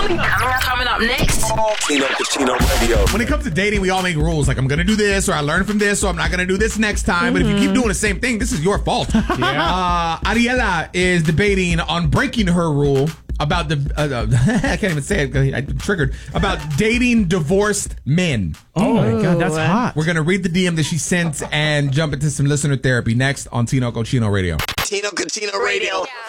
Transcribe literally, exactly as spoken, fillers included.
Coming up, coming up next. Tino Cucino Radio. When it comes to dating, we all make rules. Like, I'm going to do this, or I learned from this, so I'm not going to do this next time. Mm-hmm. But if you keep doing the same thing, this is your fault. Yeah. Uh, Ariela is debating on breaking her rule about the, uh, uh, I can't even say it because I'm triggered, about dating divorced men. Oh, my God, that's hot. We're going to read the D M that she sent and jump into some listener therapy next on Tino Cucino Radio. Tino Cucino Radio.